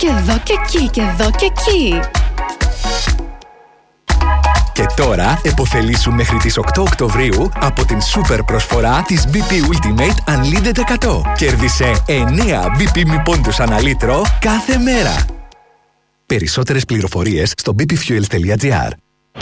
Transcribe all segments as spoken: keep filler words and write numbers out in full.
Και εδώ και εκεί, και εδώ και εκεί. Και τώρα επωφελήσου μέχρι τις οκτώ Οκτωβρίου από την σούπερ προσφορά της μπι πι Ultimate Unlimited εκατό. Κέρδισε εννέα μπι πι μη πόντους ανά λίτρο κάθε μέρα. Περισσότερες πληροφορίες στο μπι πι fuels τελεία τζι άρ.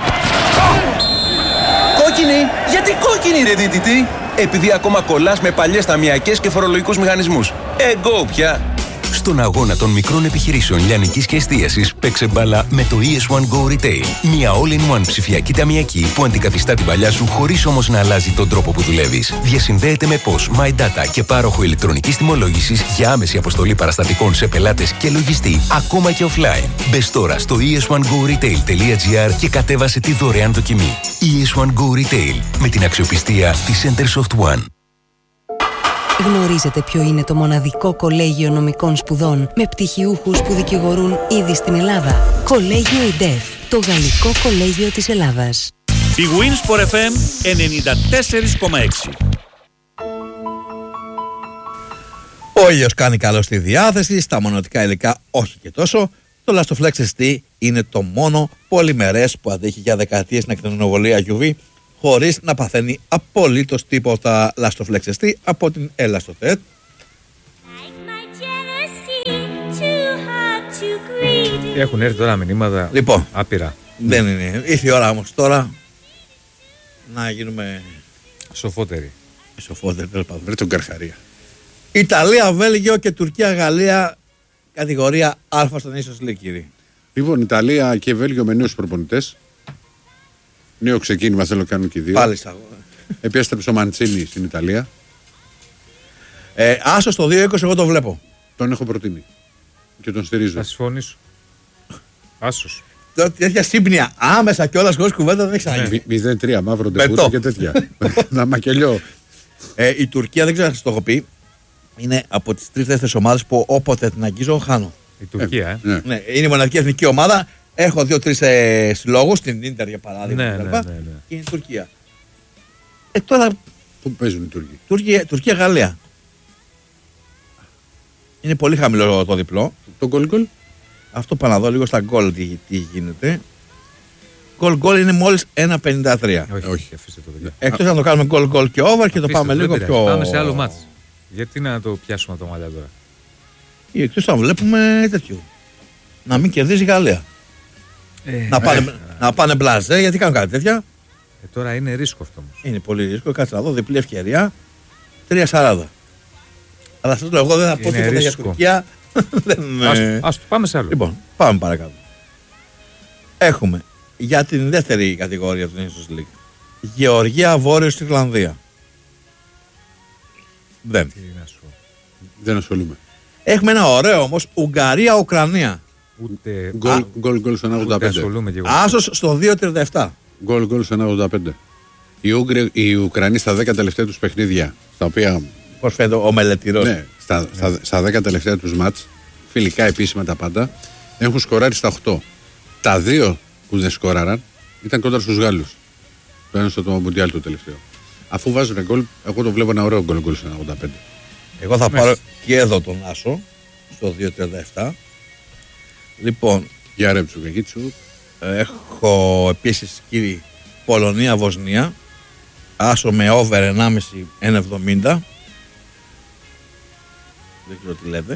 Κόκκινη! Γιατί κόκκινη ρε δίτητη! Επειδή ακόμα κολλάς με παλιές ταμιακές και φορολογικούς μηχανισμούς. Εγκό πια! Στον αγώνα των μικρών επιχειρήσεων λιανικής και εστίασης παίξε μπάλα με το ι ες one Go Retail. Μια all-in-one ψηφιακή ταμιακή που αντικαθιστά την παλιά σου χωρίς όμως να αλλάζει τον τρόπο που δουλεύεις. Διασυνδέεται με πος, My Data και πάροχο ηλεκτρονικής τιμολόγησης για άμεση αποστολή παραστατικών σε πελάτες και λογιστή, ακόμα και offline. Μπες τώρα στο ι ες one go retail τελεία τζι άρ και κατέβασε τη δωρεάν δοκιμή. ι ες one Go Retail, με την αξιοπιστία της Centersoft One. Γνωρίζετε ποιο είναι το μοναδικό κολέγιο νομικών σπουδών με πτυχιούχους που δικηγορούν ήδη στην Ελλάδα? Κολέγιο ΙΝΤΕΦ, το γαλλικό κολέγιο της Ελλάδας. Η Winsport εφ εμ ενενήντα τέσσερα κόμμα έξι. Ο ήλιος κάνει καλό στη διάθεση, στα μονοτικά υλικά όχι και τόσο. Το Lastoflex ες τι είναι το μόνο πολυμερές που αντέχει για δεκαετίες την ακτινοβολία γιου βι χωρίς να παθαίνει απολύτως τίποτα. Lastoflex ες τι από την Elastotet. Έχουν έρθει τώρα μηνύματα λοιπόν, άπειρα. Δεν είναι. Ήρθε η ώρα όμως τώρα να γίνουμε σοφότεροι. Σοφότεροι, τέλος πάντων. Βρε τον Καρχαρία. Ιταλία, Βέλγιο και Τουρκία, Γαλλία, κατηγορία Α στον ίσως League, κύριε. Λοιπόν, Ιταλία και Βέλγιο με νέους προπονητές. Νέο ξεκίνημα θέλω να κάνουν και οι δύο. Πάλι στα... Επέστρεψε ο Μαντσίνη στην Ιταλία. Ε, άσο στο δύο είκοσι, εγώ το βλέπω. Τον έχω προτείνει. Και τον στηρίζω. Θα συμφωνήσω. Άσος. Τέτοια σύμπνοια άμεσα κιόλας χωρίς κουβέντα δεν έχει ξαναγίνει. μηδέν τρία μαύρο ντεπούτο και τέτοια. Να μακελιώ. Ε, η Τουρκία, δεν ξέρω αν σας το έχω πει, είναι από τις τρεις δεύτερες ομάδες που όποτε την αγγίζω χάνω. Η Τουρκία, ε. Ναι, ναι, είναι η μοναδική εθνική ομάδα. Έχω δύο-τρεις ε, συλλόγους, την Ίντερ για παράδειγμα. Ναι, και, ναι, ναι, ναι. Και είναι η Τουρκία. Ε, τώρα. Πού παίζουν οι Τούρκοι? Τουρκία, Τουρκία, Γαλλία. Είναι πολύ χαμηλό το διπλό. Το γκολ γκολ. Αυτό πάω να δω λίγο στα γκολ τι, τι γίνεται. Γκολ γκολ είναι μόλις ένα πενήντα τρία. Όχι, όχι, αφήστε το παιδιά. Εκτός να το κάνουμε γκολ γκολ και over και το πάμε λίγο πιο. Πάμε σε άλλο μάτς. Γιατί να το πιάσουμε το μαλλιά τώρα? Ή εκτός να βλέπουμε τέτοιο. Να μην κερδίζει η Γαλλία. Ε, να, πάνε, ε, να πάνε μπλαζέ, γιατί κάνουν κάτι τέτοια. Ε, τώρα είναι ρίσκο αυτό όμως. Είναι πολύ ρίσκο. Κάτσε να δω, διπλή ευκαιρία. τρία σαράντα. Αλλά αυτό το εγώ δεν θα πω τίποτα για Τουρκία. Ας, ας πάμε σε άλλο. Λοιπόν, πάμε παρακάτω. Έχουμε για την δεύτερη κατηγορία του Nations League Γεωργία, Βόρειος Ιρλανδία. Δεν. Δεν ασχολούμαι. Έχουμε ένα ωραίο όμως Ουγγαρία, Ουκρανία. Ούτε γκολ γκολ στο ένα ογδόντα πέντε. Άσος στο δύο τριάντα επτά. Γκολ γκολ στο ένα ογδόντα πέντε. Οι, Ούγγροι, οι Ουκρανοί στα δέκα τελευταία τους παιχνίδια, στα οποία. Πώς φαίνεται ο μελετηρός. Ναι, στα, ναι. στα, στα δέκα τελευταία τους μάτς, φιλικά επίσημα τα πάντα, έχουν σκοράρει στα οκτώ. Τα δύο που δεν σκόραραν ήταν κοντά στους Γάλλους. Το ένα στο το Μουντιάλ το τελευταίο. Αφού βάζουν γκολ, εγώ το βλέπω ένα ωραίο γκολ γκολ στο ένα ογδόντα πέντε. Εγώ θα πάρω και εδώ τον Άσο στο δύο τριάντα επτά. Λοιπόν, για ρέμψου και γίτσου. Έχω επίσης, κύριε, Πολωνία, Βοσνία. Άσο με over ενάμιση ένα εβδομήντα. Δεν ξέρω τι λέτε.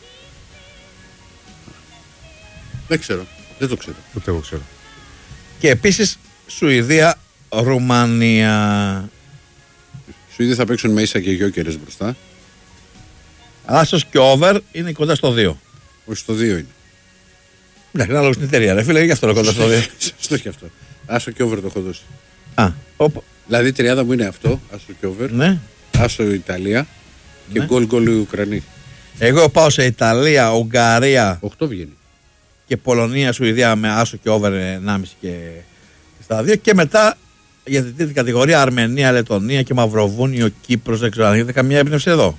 Δεν ξέρω. Δεν το ξέρω. Ούτε εγώ ξέρω. Και επίσης Σουηδία, Ρουμανία. Σουηδία θα παίξουν με ίσα και γιόκερες μπροστά. Άσος και over είναι κοντά στο δύο. Όχι, στο δύο είναι. Εντάξει, ανάλογα στην εταιρεία, ρε φίλε, γι' αυτό είναι κοντά στο δύο. Σωστό και αυτό. Άσο και over το έχω δώσει. Α, οπ. Δηλαδή η τριάδα μου είναι αυτό, άσο και over. Ναι. Άσο Ιταλία και γκολ γκολ οι Ουκρανοί. Εγώ πάω σε Ιταλία, Ουγγαρία. οκτώ βγαίνει. Και Πολωνία, Σουηδία με άσο και over ενάμιση και στα δύο. Και μετά για την τρίτη κατηγορία Αρμενία, Λετωνία και Μαυροβούνιο, Κύπρος. Δεν ξέρω αν έχετε καμία έμπνευση εδώ.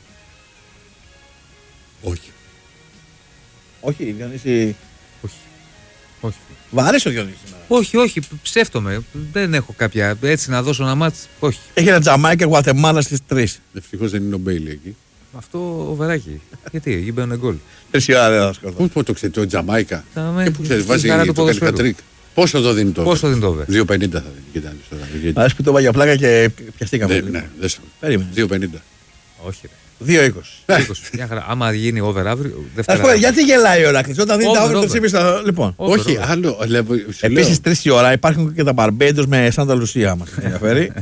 Όχι. Όχι, Διονύση. Όχι. Όχι. Βαρύς ο Διονύσης σήμερα. Όχι, όχι, ψεύτομαι. Δεν έχω κάποια έτσι να δώσω ένα μάτς. Όχι. Έχει ένα Τζαμάικα Γουατεμάλα στις τρεις. Ευτυχώς δεν είναι ο Μπέιλι εκεί. Αυτό ο Βεράκη. Γιατί, εκεί μπαίνουν γκολ. Τρεις ώρα δεν θα σκοτώ. Πού το ξέρει, το Τζαμάικα. Τα- Και που ξέρει, η βάζει χαρά του το ποδοσφαίρου. καλικατρίκ. Πόσο εδώ δίνει το. Πόσο δίνει το over? δύο πενήντα θα δίνει. Κοίτα, τώρα, γιατί. Ας που το είπα για πλάκα και πιαστήκαμε. Δεν- λίγο. Ναι, δεν σου. Περίμενε. δύο πενήντα. Όχι, ρε. δύο είκοσι. είκοσι. Μια χαρά. Άμα γίνει over αύριο, Ας Δευτέρα. πούμε, γιατί γελάει ο Ράκλης όταν δίνει τα Over, όρια το over. ψήφιστα. Λοιπόν. Over, Όχι, over. άλλο. λέω, σου λέω. Επίσης τρεις η ώρα υπάρχουν και τα Μπαρμπέντος με Σάντα Λουσία μας ενδιαφέρει.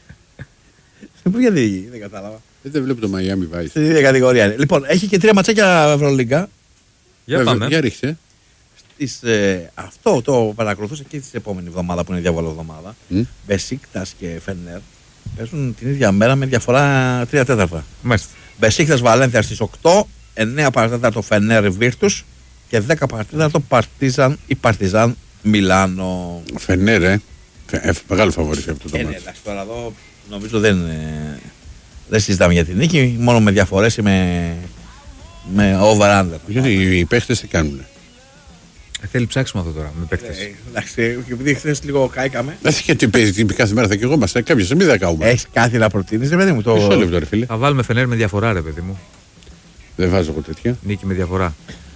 Πού γιατί δεν κατάλαβα. Ε, Δεν βλέπω το Miami Vice. Στην ίδια κατηγορία είναι. Λοιπόν, έχει και τρία ματσάκια Ευρωλίγκα. Για Βέβαια, πάμε. Για ρίξε. Τις, ε, αυτό το παρακολουθούσα και την επόμενη εβδομάδα που είναι διάβολο εβδομάδα. Μμ. Μπεσίκτας και Φενέρ παίζουν την ίδια μέρα με διαφορά τρία τέταρτα. Μάλιστα. Μπεσίκτας Βαλένθια στις οκτώ, εννέα παρατέταρτο Φενέρ Βίρτους και δέκα παρατέταρτο Παρτίζαν ή Παρτιζάν Μιλάνο. Φενέρ, ε. Φε- ε, Μεγάλο φαβορί σε αυτό το Ε, ναι, μάτι. εντάξει, τώρα εδώ νομίζω δεν, ε, δεν συζητάμε για την νίκη, μόνο με διαφορές ή με, με over-under. Γιατί οι παίχτες τι κάνουν. Ε, Θέλει ψάξιμο αυτό τώρα με παίκτες. Ε, εντάξει, και επειδή χθες λίγο κάηκαμε, Δεν έχει τι παίζει, τι κάθε μέρα θα καίγομαστε. Κάποια στιγμή δεν καούμε. έχεις κάτι να προτείνεις, ρε παιδί μου. Το... Μισό λεπτό, ρε φίλε. Θα βάλουμε Φενέρ με διαφορά, ρε παιδί μου. Δεν βάζω εγώ τέτοια. Νίκη με διαφορά.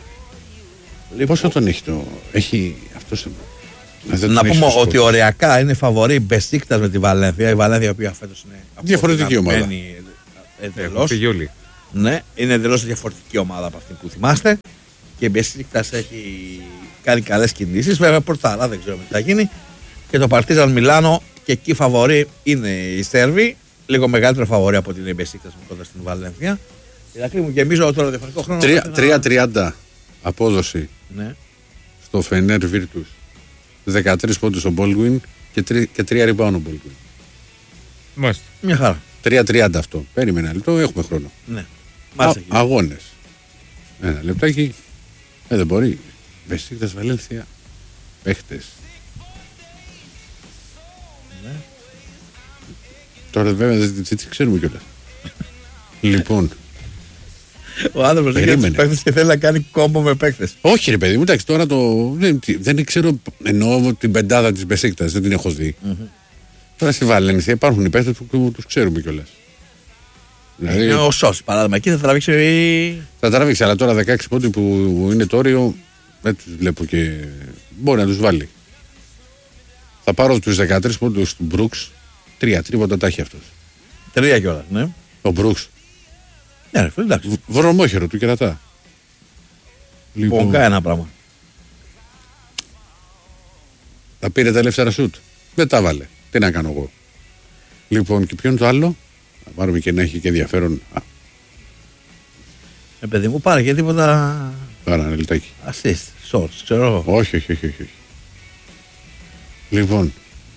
Πόσο τον έχει το. Έχει αυτό. Να πούμε ότι οριακά είναι φαβορή Μπεσίκτας με τη Βαλένθια. Η Βαλένθια η οποία φέτος είναι Διαφορετική ομάδα. αποθυματημένη Έχουν εντελώς. φύγει όλοι. Ναι, είναι εντελώς διαφορετική ομάδα από αυτή που θυμάστε. Και η Μπεσίκτας έχει κάνει καλές κινήσεις. Βέβαια, πορτάρα, δεν ξέρω τι θα γίνει. Και το Παρτίζαν Μιλάνο και εκεί φαβορή είναι οι Σέρβοι. Λίγο μεγαλύτερο φαβορή από την Μπεσίκτας κοντά στην Βαλένθια. Ηρακλή μου, γεμίζω τώρα διαφορετικό χρόνο. τρία τριάντα απόδοση Ναι. στο Φενέρ Virtus. δεκατρείς πόντους ο Baldwin και, τρι, και τρία rebound ο Baldwin. Μάλιστα. Μια χαρά. τρία τριάντα αυτό. Περίμενε ένα λεπτό, έχουμε χρόνο. Ναι. Μάλιστα. Α, αγώνες. Ένα λεπτάκι. Ε, δεν μπορεί. Μπεσίκτας Βαλένθια. Παίχτες. Ναι. Τώρα βέβαια δεν δεν τις ξέρουμε κιόλας. Λοιπόν. Ο άνθρωπος έχει Περίμενε. τους παίκτες και θέλει να κάνει κόμπο με παίκτες. Όχι ρε παιδί μου, εντάξει τώρα το. Δεν, δεν ξέρω. Εννοώ την πεντάδα της Μπεσίκτας, δεν την έχω δει. Mm-hmm. Τώρα στη Βαλένθια υπάρχουν οι παίχτες που τους ξέρουμε κιόλας. Δηλαδή, Είναι ο Σος, παράδειγμα. Εκεί θα τραβήξει. θα τραβήξει, αλλά τώρα δεκαέξι πόντοι που είναι το όριο, δεν τους βλέπω και. Μπορεί να τους βάλει. Θα πάρω τους δεκατρείς πόντους του Μπρουξ, τρία τρίποτα τα έχει αυτός. Τρία κιόλας, ναι. Ο Μπρουξ, Ναι, ρε φίλε, εντάξει. βρωμόχερο του κερατά. Πονκά ένα πράγμα. τα πήρε τα ελεύθερα σουτ. Δεν τα βάλε. Τι να κάνω εγώ. Λοιπόν, και ποιο είναι το άλλο. Να πάρουμε και να έχει και ενδιαφέρον. Α, Ε, παιδί μου, πάρε και τίποτα. πάρα ένα λεπτάκι. Assist, shorts, ξέρω εγώ. Όχι, όχι, όχι, όχι. Λοιπόν,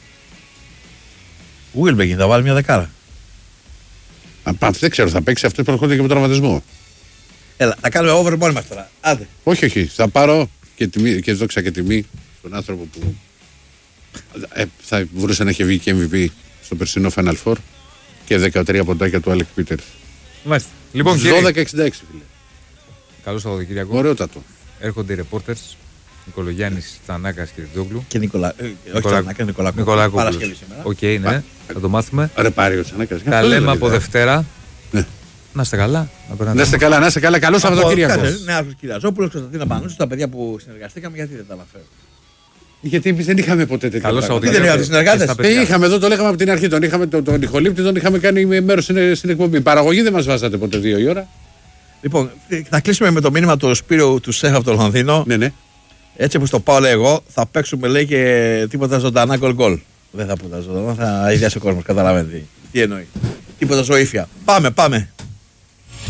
Wilbekin θα βάλει μια δεκάρα. α, πα, δεν ξέρω, θα παίξει αυτό που έρχονται και από τραυματισμό. Έλα, θα κάνουμε over μόνοι μας τώρα. Άντε. Όχι, όχι. Θα πάρω και, τιμή, και δόξα και τιμή στον άνθρωπο που ε, θα μπορούσε να έχει βγει και εμ βι πι στο περσινό Final Four και δεκατρία ποντάκια του Άλεκ Πίτερς. Μάλιστα. Λοιπόν, κύριε, δώδεκα εξήντα έξι, φίλε. καλό Σαββατοκύριακο. Ωραιότατο. Έρχονται οι reporters Νικολογιάννης, Τσανάκας και Δόκλου. Και Νικολα... ε, όχι Νικολα- Τσανάκα, Νικολακόπουλος. Νικολακόπουλος. Παρασκευή σήμερα. Οκ, ναι, θα το μάθουμε. Ρε πάρει ο Τσανάκας. Τα λέμε από Δευτέρα. Ναι. Να είστε καλά. Να περνάτε Να είστε καλά, να είστε καλά. Καλό Σαββατοκύριακο. Ναι, Άρχος Κυριαζόπουλος, Κωνσταντίνα Πανούτσου, τα παιδιά που συνεργαστήκαμε, γιατί δεν τα αναφέρω. Γιατί εμείς δεν είχαμε ποτέ τέτοια Καλό πράγματα. δεν Σαββατοκύριακο. είχατε συνεργάτες? Και στα Ε, παιδιά. είχαμε εδώ, το λέγαμε από την αρχή. Τον είχαμε τον, τον Νιχολίπτη, τον είχαμε κάνει μέρο στην, στην εκπομπή. Παραγωγή δεν μας βάζατε ποτέ δύο η ώρα. Λοιπόν, θα κλείσουμε με το μήνυμα του Σπύρου του Σέχα από το Λονδίνο. Ναι, ναι. Έτσι όπως το πάω, λέει εγώ, θα παίξουμε λέει και τίποτα ζωντανά γκολ γκολ. Δεν θα πω τα ζωντανά, θα ιδιάσει ο κόσμος. Καταλαβαίνετε τι εννοεί. Τίποτα ζωήφια. Πάμε, πάμε.